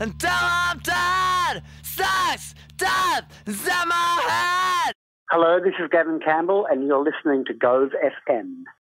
until I'm dead. Sex, death, is in my head. Hello, this is Gavin Campbell, and you're listening to Gove FM.